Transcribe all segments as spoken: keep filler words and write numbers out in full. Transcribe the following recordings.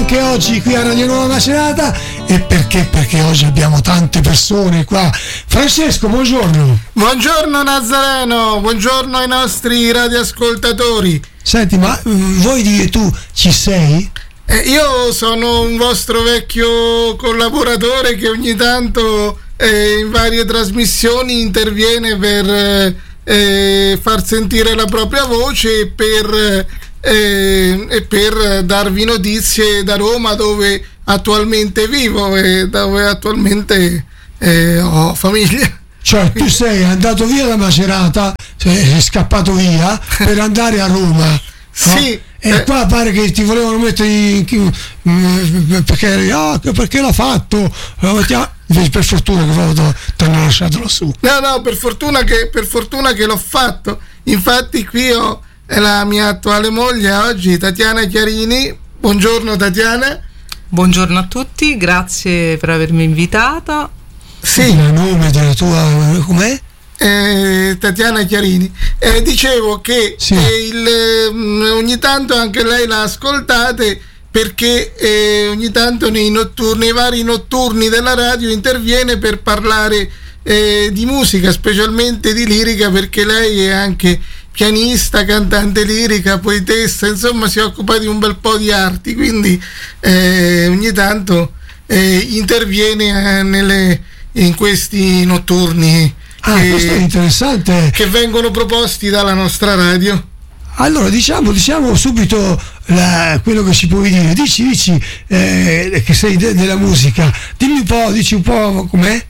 anche oggi qui a Radio Nuova Macerata. E perché? Perché oggi abbiamo tante persone qua. Francesco, buongiorno. Buongiorno Nazareno, buongiorno ai nostri radioascoltatori. Senti, ma vuoi dire tu ci sei? Eh, io sono un vostro vecchio collaboratore che ogni tanto eh, in varie trasmissioni interviene per eh, far sentire la propria voce e per, eh, e per darvi notizie da Roma, dove attualmente vivo e dove attualmente eh, ho famiglia. Cioè tu sei andato via da Macerata, sei scappato via per andare a Roma, no? Sì. E eh. qua pare che ti volevano mettere in, perché, ah, perché l'ha fatto, per fortuna che ti hanno lasciato lassù. No, no, per fortuna che, per fortuna che l'ho fatto. Infatti qui ho la mia attuale moglie oggi, Tatiana Chiarini. Buongiorno Tatiana. Buongiorno a tutti, grazie per avermi invitata. Sì. Il nome della tua, com'è? Eh, Tatiana Chiarini. Eh, dicevo che sì. eh, il, eh, ogni tanto anche lei la ascoltate, perché eh, ogni tanto nei notturni, nei vari notturni della radio interviene per parlare eh, di musica, specialmente di lirica, perché lei è anche pianista, cantante lirica, poetessa, insomma si occupa di un bel po' di arti, quindi eh, ogni tanto eh, interviene eh, nelle, in questi notturni. Ah, che, questo è interessante. Che vengono proposti dalla nostra radio. Allora diciamo, diciamo subito la, quello che ci puoi dire. Dici, dici eh, che sei de, della musica. Dimmi un po', dici un po' com'è.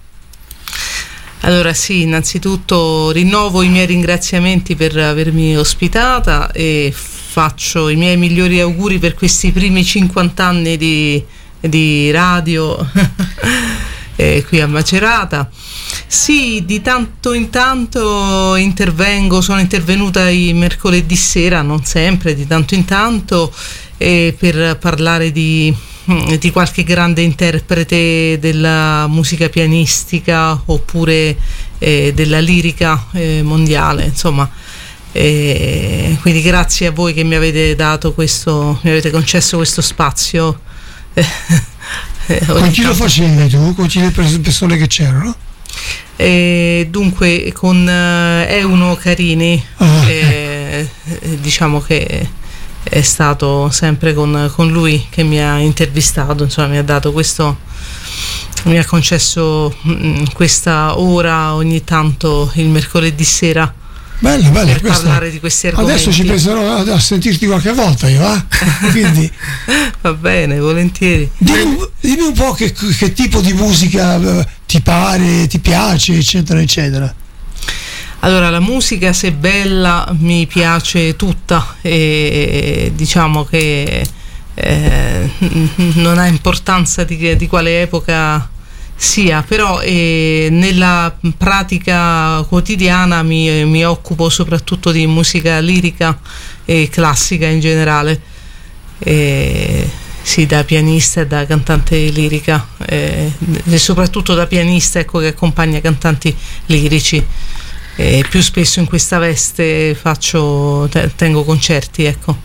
Allora sì, innanzitutto rinnovo i miei ringraziamenti per avermi ospitata e faccio i miei migliori auguri per questi primi cinquanta anni di, di radio eh, qui a Macerata. Sì, di tanto in tanto intervengo, sono intervenuta i mercoledì sera, non sempre, di tanto in tanto, eh, per parlare di, di qualche grande interprete della musica pianistica oppure eh, della lirica eh, mondiale, insomma. Eh, quindi grazie a voi che mi avete dato questo, mi avete concesso questo spazio. Con chi lo facevi tu? Con chi le persone che c'erano? Eh, dunque con eh, Euno Carini, oh. eh, diciamo che è stato sempre con, con lui che mi ha intervistato, insomma mi ha dato questo, mi ha concesso mh, questa ora ogni tanto il mercoledì sera. Bello, bello, per questo. Parlare di questi argomenti. Adesso ci penserò a, a sentirti qualche volta io, eh? Quindi va bene, volentieri. Dimmi, dimmi un po' che, che tipo di musica eh, ti pare, ti piace, eccetera, eccetera. Allora, la musica, se bella, mi piace tutta e diciamo che eh, non ha importanza di, di quale epoca sia, però eh, nella pratica quotidiana mi, mi occupo soprattutto di musica lirica e classica in generale, e, sì, da pianista e da cantante lirica, e, e soprattutto da pianista, ecco, che accompagna cantanti lirici, e più spesso in questa veste faccio te, tengo concerti, ecco.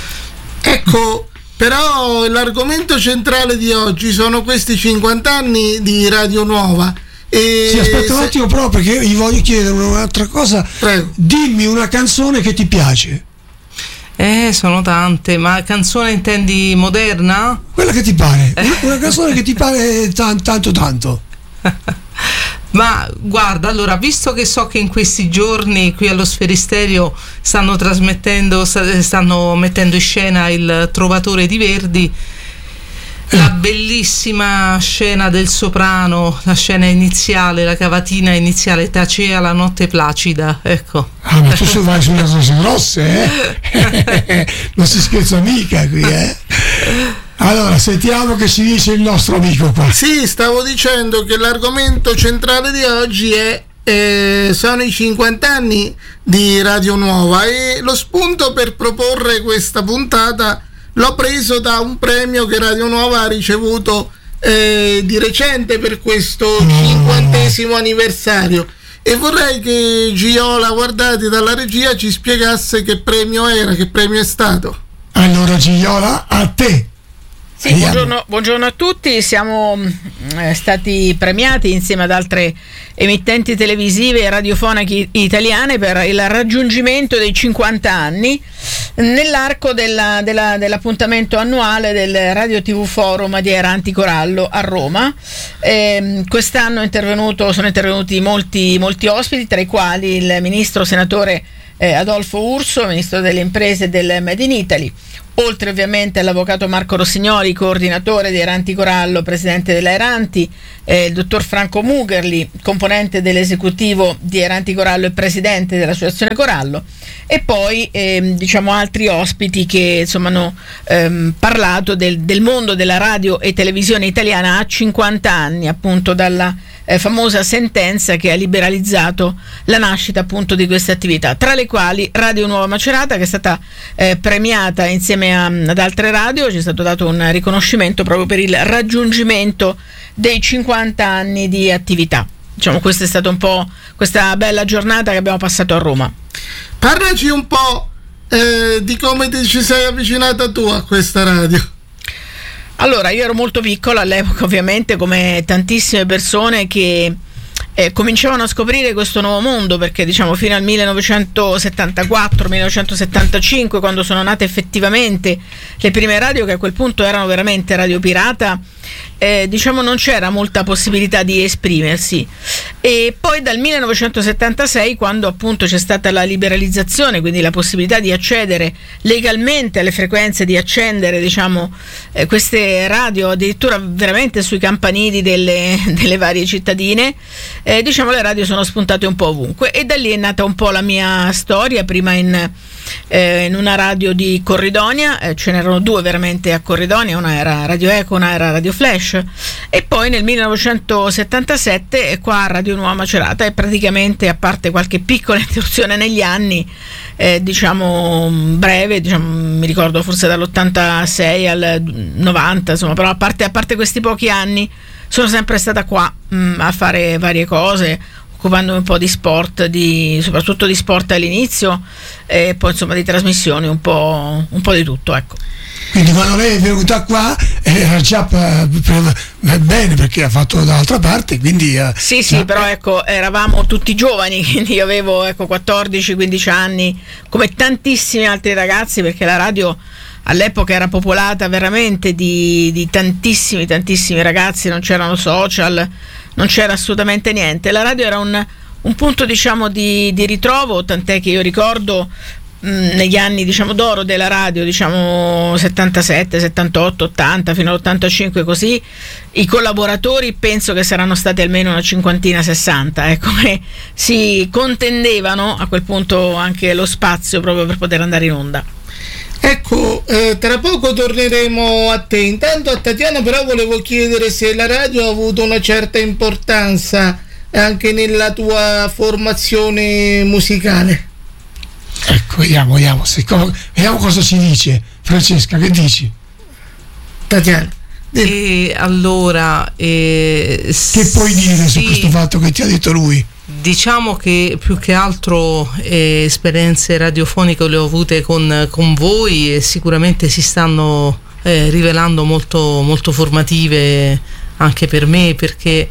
Ecco. Però l'argomento centrale di oggi sono questi cinquanta anni di Radio Nuova. E sì, aspetta un attimo, però, perché gli voglio chiedere un'altra cosa. Prego. Dimmi una canzone che ti piace. Eh, sono tante, ma canzone intendi moderna? Quella che ti pare, una, una canzone che ti pare t- tanto tanto. Ma guarda, allora, visto che so che in questi giorni qui allo Sferisterio stanno trasmettendo, stanno mettendo in scena il Trovatore di Verdi, eh. la bellissima scena del soprano, la scena iniziale, la cavatina iniziale, Tacea la notte placida, ecco. Ah, ma tu vai sulle cose grosse, eh? Non si scherza mica qui, eh? Allora, sentiamo che ci dice il nostro amico qua. Sì, stavo dicendo che l'argomento centrale di oggi è eh, sono i cinquanta anni di Radio Nuova, e lo spunto per proporre questa puntata l'ho preso da un premio che Radio Nuova ha ricevuto eh, di recente per questo cinquantesimo anniversario, e vorrei che Giola, guardate, dalla regia ci spiegasse che premio era, che premio è stato. Allora Giola, a te. Sì, buongiorno, buongiorno a tutti, siamo eh, stati premiati insieme ad altre emittenti televisive e radiofoniche italiane per il raggiungimento dei cinquanta anni nell'arco della, della, dell'appuntamento annuale del Radio tivù Forum di Aranti Corallo a Roma. Eh, quest'anno è intervenuto, sono intervenuti molti, molti ospiti, tra i quali il ministro senatore eh, Adolfo Urso, ministro delle imprese e del Made in Italy, oltre ovviamente all'avvocato Marco Rossignoli, coordinatore di Aranti Corallo, presidente dell'Aranti, eh, il dottor Franco Mugerli, componente dell'esecutivo di Aranti Corallo e presidente dell'associazione Corallo, e poi eh, diciamo altri ospiti che insomma hanno ehm, parlato del, del mondo della radio e televisione italiana a cinquanta anni, appunto dalla Eh, famosa sentenza che ha liberalizzato la nascita appunto di queste attività, tra le quali Radio Nuova Macerata, che è stata eh, premiata insieme a, ad altre radio. Ci è stato dato un riconoscimento proprio per il raggiungimento dei cinquanta anni di attività. Diciamo, questa è stata un po' questa bella giornata che abbiamo passato a Roma. Parlaci un po' eh, di come ti ci sei avvicinata tu a questa radio. Allora, io ero molto piccola all'epoca, ovviamente, come tantissime persone che eh, cominciavano a scoprire questo nuovo mondo, perché diciamo fino al millenovecentosettantaquattro millenovecentosettantacinque, quando sono nate effettivamente le prime radio, che a quel punto erano veramente radio pirata, eh, diciamo non c'era molta possibilità di esprimersi. E poi dal millenovecentosettantasei, quando appunto c'è stata la liberalizzazione, quindi la possibilità di accedere legalmente alle frequenze, di accendere diciamo eh, queste radio addirittura veramente sui campanili delle, delle varie cittadine, eh, diciamo le radio sono spuntate un po' ovunque, e da lì è nata un po' la mia storia. Prima in, eh, in una radio di Corridonia, eh, ce n'erano due veramente a Corridonia, una era Radio Eco, una era Radio Flash, e poi nel millenovecentosettantasette è qua a Radio Nuova Macerata, e praticamente, a parte qualche piccola interruzione negli anni, eh, diciamo breve, diciamo, mi ricordo forse dall'ottantasei al novanta, insomma, però a parte, a parte questi pochi anni sono sempre stata qua mh, a fare varie cose, occupandomi un po' di sport, di, soprattutto di sport all'inizio, e poi insomma di trasmissioni, un po', un po' di tutto, ecco. Quindi quando lei è venuta qua era già bene, perché ha fatto dall'altra parte, quindi eh, sì sì eh. Però ecco, eravamo tutti giovani, quindi io avevo ecco quattordici quindici anni, come tantissimi altri ragazzi, perché la radio all'epoca era popolata veramente di, di tantissimi tantissimi ragazzi, non c'erano social, non c'era assolutamente niente. La radio era un, un punto diciamo di, di ritrovo, tant'è che io ricordo negli anni diciamo d'oro della radio, diciamo settantasette, settantotto, ottanta fino all'ottantacinque, così i collaboratori penso che saranno stati almeno una cinquantina, sessanta, ecco, che si contendevano a quel punto anche lo spazio proprio per poter andare in onda. Ecco, eh, tra poco torneremo a te. Intanto a Tatiana però volevo chiedere se la radio ha avuto una certa importanza anche nella tua formazione musicale. Ecco, vediamo, vediamo, se, vediamo cosa ci dice Francesca, che dici? Tatiana. E allora eh, che puoi dire sì, su questo fatto che ti ha detto lui? Diciamo che più che altro eh, esperienze radiofoniche le ho avute con, con voi, e sicuramente si stanno eh, rivelando molto, molto formative anche per me, perché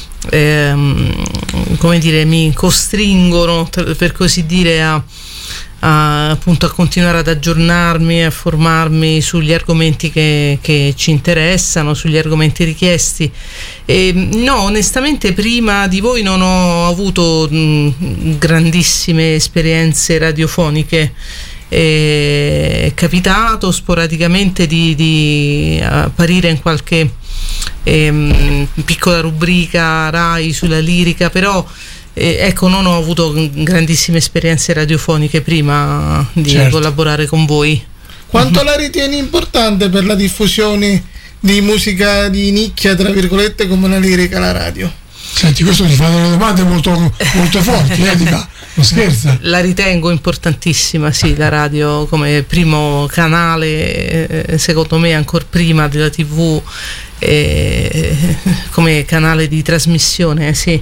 ehm, come dire, mi costringono, per così dire, a A, appunto a continuare ad aggiornarmi, a formarmi sugli argomenti che, che ci interessano, sugli argomenti richiesti. E, no, onestamente prima di voi non ho avuto mh, grandissime esperienze radiofoniche. È capitato sporadicamente di, di apparire in qualche ehm, piccola rubrica Rai sulla lirica, però Eh, ecco, non ho avuto grandissime esperienze radiofoniche prima di certo. collaborare con voi. Quanto la ritieni importante per la diffusione di musica di nicchia, tra virgolette, come la lirica, la radio? Senti, questo ti fa delle domande molto, molto forti, eh, ti fa, non scherza. La ritengo importantissima, sì, la radio come primo canale, eh, secondo me ancora prima della tivù, eh, come canale di trasmissione, sì.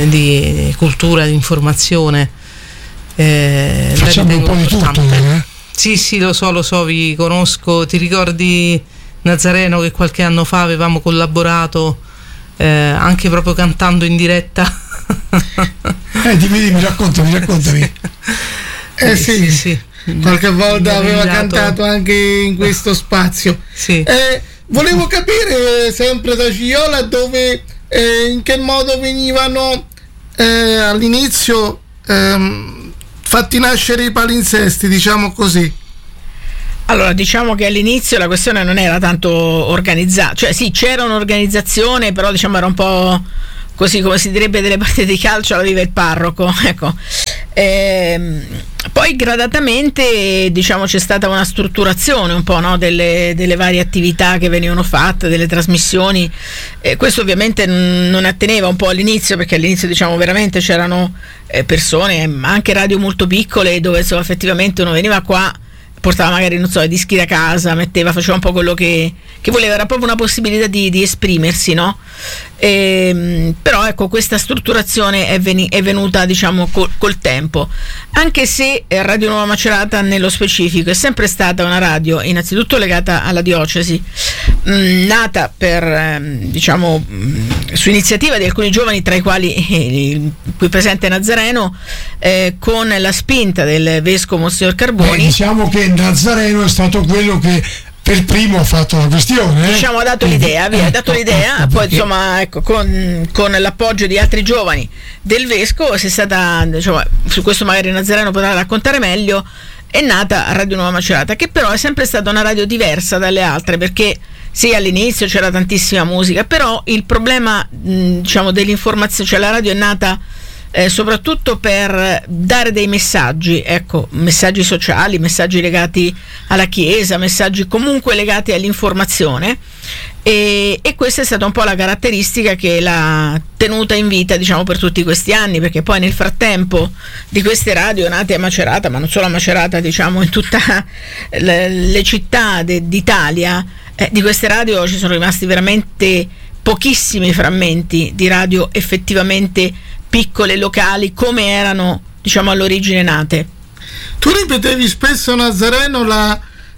Di cultura, di informazione, eh, facciamo un po' di tutto, eh? Sì, sì, lo so, lo so, vi conosco. Ti ricordi, Nazareno, che qualche anno fa avevamo collaborato eh, anche proprio cantando in diretta? eh, dimmi, dimmi, raccontami, raccontami. Eh sì, sì, sì. Qualche volta aveva cantato anche in questo spazio. Sì. Eh, volevo capire, sempre da Ciola, dove, eh, in che modo venivano eh, all'inizio ehm, fatti nascere i palinsesti, diciamo così. Allora, diciamo che all'inizio la questione non era tanto organizzata, cioè sì, c'era un'organizzazione, però diciamo era un po' così, come si direbbe, delle partite di calcio la vive il parroco, ecco. Ehm, poi gradatamente, diciamo, c'è stata una strutturazione un po', no, delle, delle varie attività che venivano fatte, delle trasmissioni. E questo ovviamente non atteneva un po' all'inizio, perché all'inizio, diciamo, veramente c'erano eh, persone, anche radio molto piccole, dove insomma effettivamente uno veniva qua, portava magari, non so, i dischi da casa, metteva, faceva un po' quello che, che voleva, era proprio una possibilità di, di esprimersi, no? E, però ecco, questa strutturazione è, veni, è venuta, diciamo, col, col tempo, anche se Radio Nuova Macerata nello specifico è sempre stata una radio innanzitutto legata alla diocesi, mh, nata per, eh, diciamo, mh, su iniziativa di alcuni giovani, tra i quali eh, il qui presente Nazareno, eh, con la spinta del vescovo Monsignor Carboni. Eh, diciamo che Nazareno è stato quello che per primo ha fatto la questione, eh? Diciamo ha dato l'idea, via, ha dato l'idea, poi insomma, ecco, con, con l'appoggio di altri giovani del vescovo, se è stata, diciamo, su questo magari Nazareno potrà raccontare meglio, è nata Radio Nuova Macerata, che però è sempre stata una radio diversa dalle altre, perché sì, all'inizio c'era tantissima musica, però il problema, mh, diciamo, dell'informazione, cioè la radio è nata Eh, soprattutto per dare dei messaggi, ecco, messaggi sociali, messaggi legati alla Chiesa, messaggi comunque legati all'informazione, e, e questa è stata un po' la caratteristica che l'ha tenuta in vita, diciamo, per tutti questi anni, perché poi nel frattempo di queste radio nate a Macerata, ma non solo a Macerata, diciamo in tutte le, le città de, d'Italia, eh, di queste radio ci sono rimasti veramente pochissimi frammenti di radio effettivamente piccole, locali, come erano, diciamo, all'origine nate. Tu ripetevi spesso, Nazareno, la,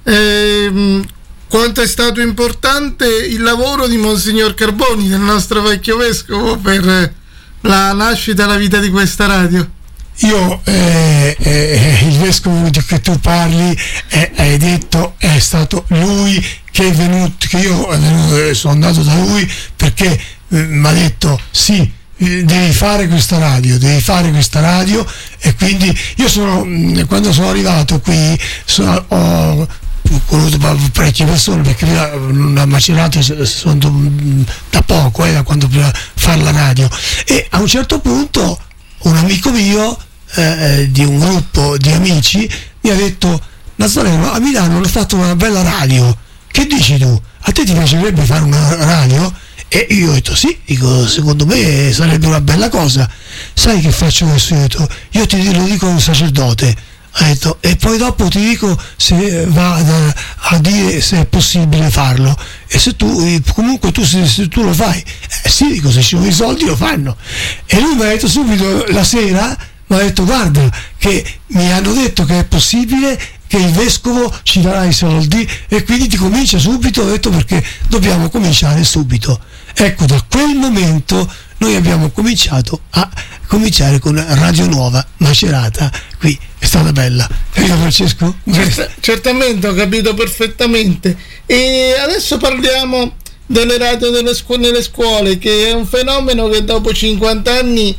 ehm, quanto è stato importante il lavoro di Monsignor Carboni, del nostro vecchio vescovo, per la nascita e la vita di questa radio. Io, eh, eh, il vescovo di cui tu parli, eh, hai detto, è stato lui che è venuto, che io eh, sono andato da lui perché eh, mi ha detto sì, devi fare questa radio, devi fare questa radio, e quindi io sono, quando sono arrivato qui, sono, ho conosciuto parecchie persone, perché a Macerata sono da poco, eh, da quando prima fare la radio, e a un certo punto un amico mio eh, di un gruppo di amici mi ha detto: Nazareno, a Milano hanno fatto una bella radio, che dici tu? A te ti piacerebbe fare una radio? E io ho detto sì, dico, secondo me sarebbe una bella cosa. Sai che faccio adesso? Io, ho detto, io ti lo dico a un sacerdote, ha detto, e poi dopo ti dico se va a, a dire se è possibile farlo, e se tu comunque tu se, se tu lo fai, eh, sì, dico, se ci sono i soldi lo fanno. E lui mi ha detto subito la sera, mi ha detto: guarda che mi hanno detto che è possibile, che il vescovo ci darà i soldi, e quindi ti comincia subito. Ho detto, perché dobbiamo cominciare subito. Ecco, da quel momento noi abbiamo cominciato a cominciare con Radio Nuova Macerata. Qui è stata bella, capito Francesco? Certa, certamente, ho capito perfettamente. E adesso parliamo delle radio delle scu- nelle scuole, che è un fenomeno che dopo cinquanta anni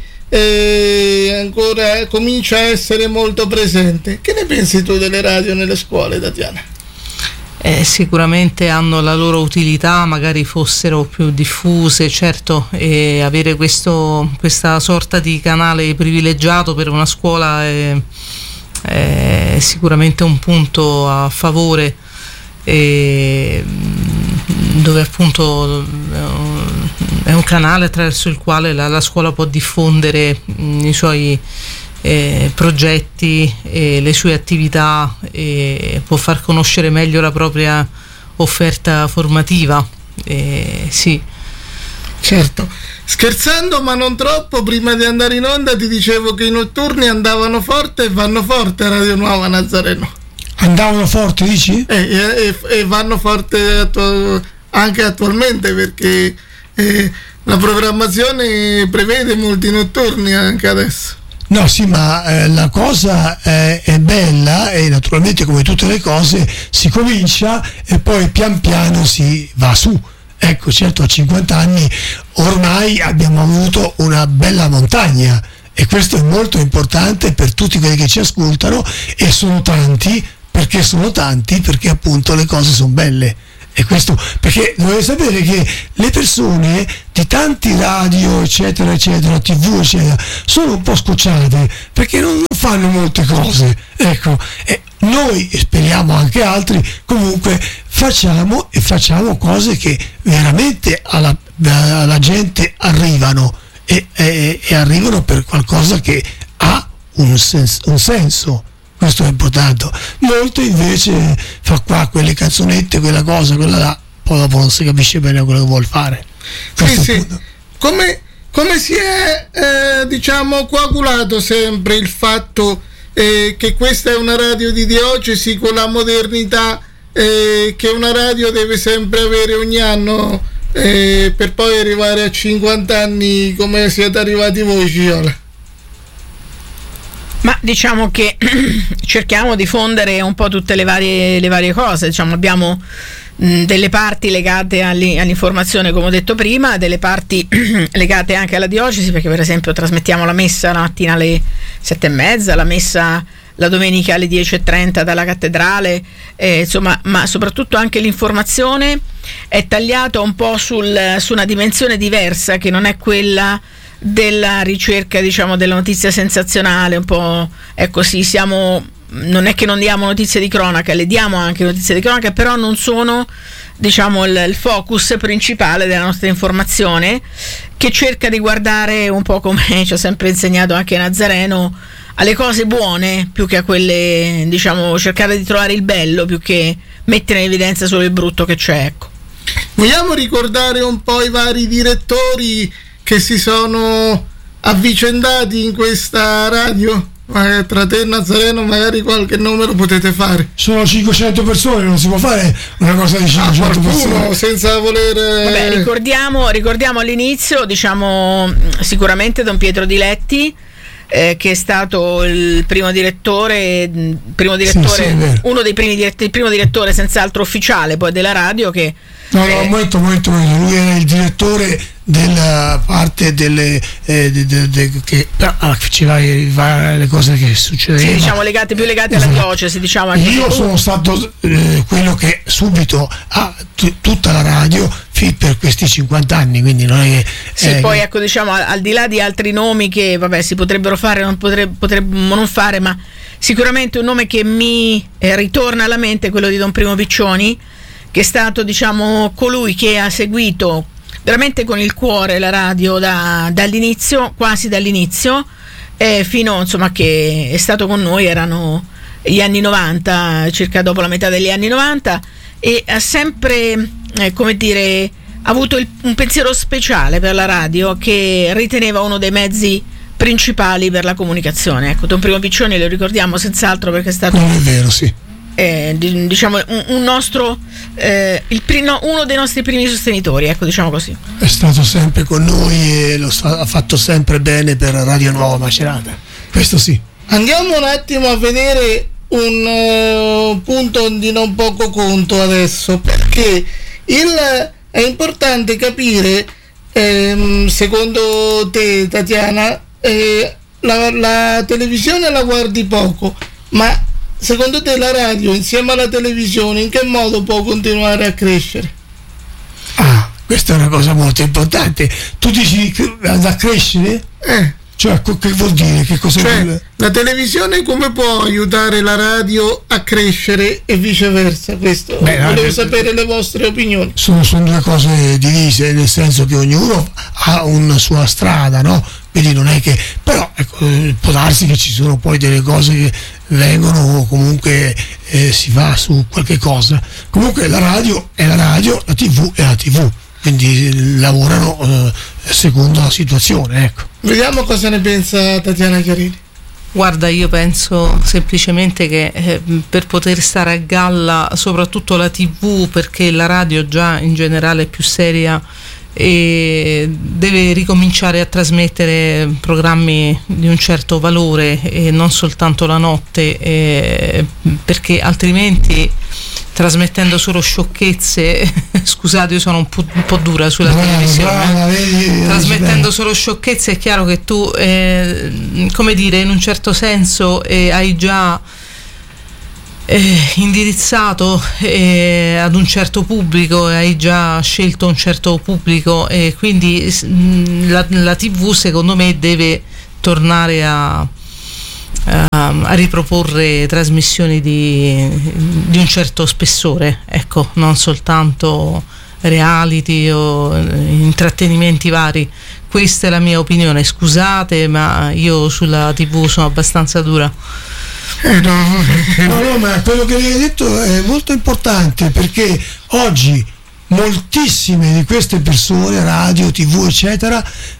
eh, ancora comincia a essere molto presente. Che ne pensi tu delle radio nelle scuole, Tatiana? Eh, sicuramente hanno la loro utilità, magari fossero più diffuse, certo, e avere questo, questa sorta di canale privilegiato per una scuola è, è sicuramente un punto a favore, e, dove appunto è un canale attraverso il quale la, la scuola può diffondere i suoi Eh, progetti e le sue attività, e può far conoscere meglio la propria offerta formativa. Eh, sì. Certo. Scherzando ma non troppo, prima di andare in onda ti dicevo che i notturni andavano forte e vanno forte a Radio Nuova, Nazareno. Andavano forte, dici? Eh, e, e vanno forte attu- anche attualmente, perché eh, la programmazione prevede molti notturni anche adesso. No, sì, ma eh, la cosa eh, è bella e naturalmente, come tutte le cose, si comincia e poi pian piano si va su. Ecco, certo, a cinquanta anni ormai abbiamo avuto una bella montagna e questo è molto importante per tutti quelli che ci ascoltano, e sono tanti. Perché sono tanti? Perché appunto le cose sono belle. E questo, perché dovete sapere che le persone di tanti radio, eccetera, eccetera, tivù, eccetera, sono un po' scocciate perché non fanno molte cose. Ecco, e noi, e speriamo anche altri, comunque facciamo e facciamo cose che veramente alla, alla gente arrivano e, e, e arrivano per qualcosa che ha un, sens- un senso. Questo è importante. Molto invece fa qua quelle canzonette, quella cosa, quella là, poi dopo non si capisce bene quello che vuol fare. Sì, sì. Come, come si è eh, diciamo coagulato sempre il fatto eh, che questa è una radio di diocesi, con la modernità eh, che una radio deve sempre avere ogni anno, eh, per poi arrivare a cinquanta anni come siete arrivati voi, Ciola? Ma diciamo che cerchiamo di fondere un po' tutte le varie, le varie cose. Diciamo, abbiamo mh, delle parti legate all'informazione, come ho detto prima, delle parti legate anche alla diocesi, perché per esempio trasmettiamo la messa la mattina alle sette e mezza, la messa la domenica alle dieci e trenta dalla cattedrale, eh, insomma, ma soprattutto anche l'informazione è tagliata un po' sul, su una dimensione diversa, che non è quella della ricerca, diciamo, della notizia sensazionale, un po' è così. Siamo, non è che non diamo notizie di cronaca, le diamo anche notizie di cronaca, però non sono, diciamo, il, il focus principale della nostra informazione, che cerca di guardare un po', come ci ha sempre insegnato anche Nazareno, alle cose buone più che a quelle, diciamo, cercare di trovare il bello più che mettere in evidenza solo il brutto che c'è, ecco. Vogliamo ricordare un po' i vari direttori che si sono avvicendati in questa radio? Eh, tra te e Nazareno magari qualche nome lo potete fare. Sono cinquecento persone, non si può fare una cosa di cinquecento ah, persone senza voler eh... Vabbè, ricordiamo, ricordiamo all'inizio, diciamo, sicuramente Don Pietro Diletti, eh, che è stato il primo direttore, primo direttore sì, sì, uno dei primi direttori, il primo direttore senz'altro ufficiale poi della radio, che no, no, un momento, un momento, un momento. Lui era il direttore della parte delle eh, de, de, de, che ah, ci va, va le cose che succedevano, sì, diciamo legate più legate alla diocesi, diciamo. Anche io sono stato eh, quello che subito ha t- tutta la radio fi- per questi cinquanta anni, quindi non è che sì, eh, poi ecco, diciamo, al, al di là di altri nomi che vabbè si potrebbero fare, non potre, potremmo non fare, ma sicuramente un nome che mi eh, ritorna alla mente è quello di Don Primo Piccioni, che è stato, diciamo, colui che ha seguito veramente con il cuore la radio da, dall'inizio, quasi dall'inizio, eh, fino, insomma, che è stato con noi, erano gli anni novanta, circa dopo la metà degli anni novanta, e ha sempre, eh, come dire, avuto il, un pensiero speciale per la radio, che riteneva uno dei mezzi principali per la comunicazione. Ecco, Don Primo Piccioni lo ricordiamo senz'altro perché è stato... non è vero, sì. Eh, diciamo un, un nostro eh, il primo, uno dei nostri primi sostenitori, ecco, diciamo così. È stato sempre con noi e lo sta, ha fatto sempre bene per Radio Nuova Macerata, questo sì. Andiamo un attimo a vedere un uh, punto di non poco conto adesso, perché il, è importante capire, ehm, secondo te, Tatiana, eh, la, la televisione la guardi poco, ma secondo te la radio insieme alla televisione in che modo può continuare a crescere? Ah, questa è una cosa molto importante. Tu dici che andrà a crescere? Eh. Cioè, che vuol dire? Che cosa cioè, vuole? La televisione come può aiutare la radio a crescere e viceversa? Questo Beh, volevo radio, sapere le vostre opinioni. Sono, sono due cose divise, nel senso che ognuno ha una sua strada, no? Quindi non è che, però ecco, può darsi che ci sono poi delle cose che vengono o comunque eh, si va su qualche cosa. Comunque la radio è la radio, la tivù è la tivù, quindi lavorano eh, secondo la situazione, ecco. Vediamo cosa ne pensa Tatiana Chiarini. Guarda, io penso semplicemente che eh, per poter stare a galla, soprattutto la tivù, perché la radio già in generale è più seria e deve ricominciare a trasmettere programmi di un certo valore e non soltanto la notte, eh, perché altrimenti trasmettendo solo sciocchezze scusate, io sono un po', un po' dura sulla brava, televisione brava, vedi, trasmettendo solo sciocchezze è chiaro che tu eh, come dire, in un certo senso eh, hai già eh, indirizzato eh, ad un certo pubblico e hai già scelto un certo pubblico e quindi mh, la, la tivù secondo me deve tornare a a riproporre trasmissioni di, di un certo spessore, ecco, non soltanto reality o intrattenimenti vari. Questa è la mia opinione, scusate, ma io sulla tivù sono abbastanza dura. Eh no, no, no, ma quello che hai detto è molto importante, perché oggi moltissime di queste persone, radio, tivù, eccetera,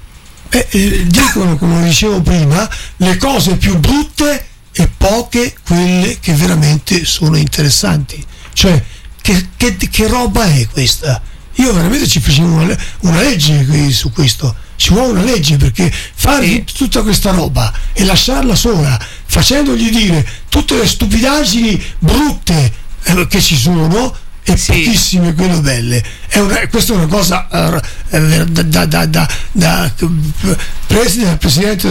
Eh, eh, dicono, come dicevo prima, le cose più brutte e poche quelle che veramente sono interessanti. Cioè, che, che, che roba è questa? Io veramente ci facevo una, una legge qui su questo, ci vuole una legge, perché fare sì. tutta questa roba e lasciarla sola, facendogli dire tutte le stupidaggini brutte eh, che ci sono e sì. pochissime quelle belle, è una, questa è una cosa uh, da, da, da, da presi dal Presidente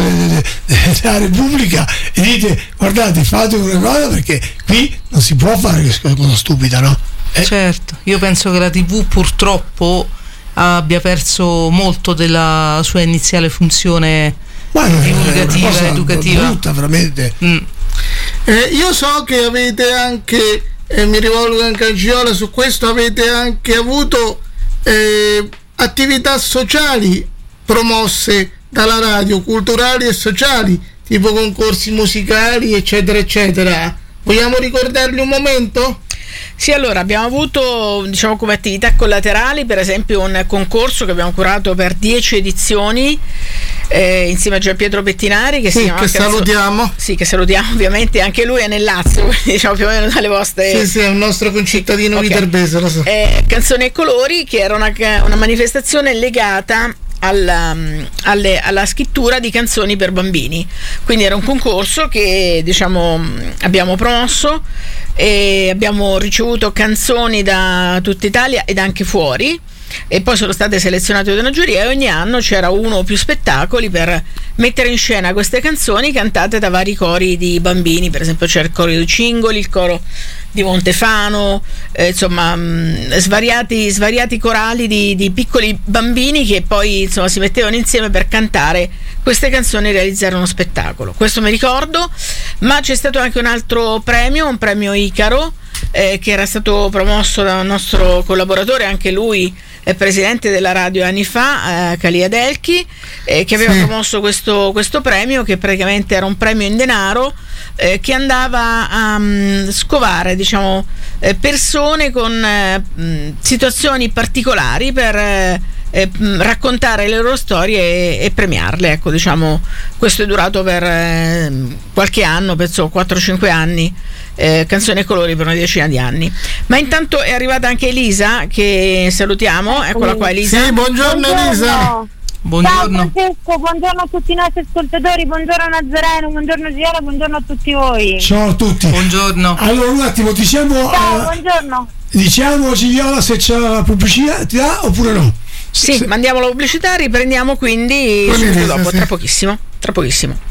della Repubblica e dite guardate, fate una cosa, perché qui non si può fare questa cosa stupida, no? Eh? Certo, io penso che la tivù purtroppo abbia perso molto della sua iniziale funzione Ma divulgativa, è educativa brutta, veramente. Mm. Eh, io so che avete anche e mi rivolgo anche a Giola su questo, avete anche avuto eh, attività sociali promosse dalla radio, culturali e sociali, tipo concorsi musicali eccetera eccetera. Vogliamo ricordarli un momento? Sì, allora abbiamo avuto, diciamo, come attività collaterali per esempio un concorso che abbiamo curato per dieci edizioni eh, insieme a Gianpietro Pettinari che, sì, si chiama che salutiamo Canzo- sì che salutiamo ovviamente, anche lui è nel Lazio, quindi diciamo più o meno dalle vostre. Sì, sì, è un nostro concittadino okay. viterbese, lo so. eh, Canzoni e Colori, che era una, una manifestazione legata Alla, alle, alla scrittura di canzoni per bambini, quindi era un concorso che diciamo abbiamo promosso e abbiamo ricevuto canzoni da tutta Italia ed anche fuori, e poi sono state selezionate da una giuria e ogni anno c'era uno o più spettacoli per mettere in scena queste canzoni cantate da vari cori di bambini. Per esempio c'era il coro di Cingoli, il coro di Montefano, eh, insomma mh, svariati, svariati corali di, di piccoli bambini che poi insomma si mettevano insieme per cantare queste canzoni e realizzare uno spettacolo. Questo mi ricordo, ma c'è stato anche un altro premio, un premio Icaro, eh, che era stato promosso da un nostro collaboratore, anche lui è presidente della radio anni fa, eh, Calia Delchi, eh, che aveva sì. promosso questo, questo premio, che praticamente era un premio in denaro eh, che andava a um, scovare diciamo eh, persone con eh, situazioni particolari per eh, eh, raccontare le loro storie e, e premiarle, ecco, diciamo questo è durato per eh, qualche anno, penso quattro cinque anni. Eh, Canzoni e Colori per una decina di anni. Ma intanto è arrivata anche Elisa, che salutiamo. Eccola qua Elisa. Sì, buongiorno, buongiorno. Elisa. Buongiorno. Ciao Francesco, buongiorno a tutti i nostri ascoltatori, buongiorno Nazareno, buongiorno Giola, buongiorno a tutti voi. Ciao a tutti. Buongiorno. Allora un attimo, diciamo Ciao, uh, buongiorno. Diciamo Giola se c'è la pubblicità oppure no. Sì, se... mandiamo la pubblicità, riprendiamo quindi Con subito Elisa, dopo, sì. tra pochissimo, tra pochissimo.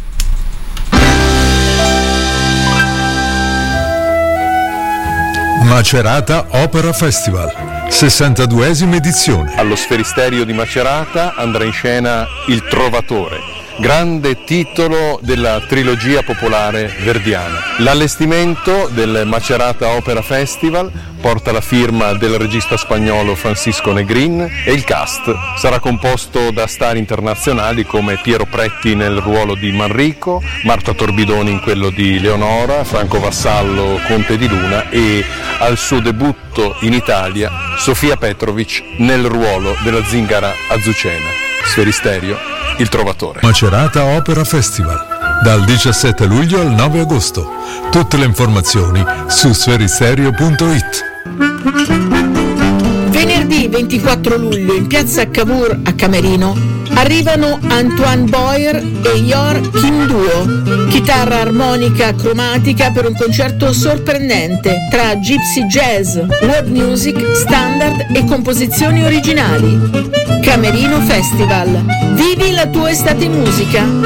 Macerata Opera Festival, sessantaduesima edizione. Allo Sferisterio di Macerata andrà in scena Il Trovatore, grande titolo della trilogia popolare verdiana. L'allestimento del Macerata Opera Festival porta la firma del regista spagnolo Francisco Negrin e il cast sarà composto da star internazionali come Piero Pretti nel ruolo di Manrico, Marta Torbidoni in quello di Leonora, Franco Vassallo Conte di Luna e al suo debutto in Italia Sofia Petrovic nel ruolo della zingara Azucena. Sferisterio, Il Trovatore. Macerata Opera Festival, dal diciassette luglio al nove agosto. Tutte le informazioni su sferisterio punto it. Venerdì ventiquattro luglio in piazza Cavour a Camerino arrivano Antoine Boyer e Yor Kim Duo, chitarra armonica cromatica per un concerto sorprendente tra gypsy jazz, world music, standard e composizioni originali. Camerino Festival. Vivi la tua estate in musica.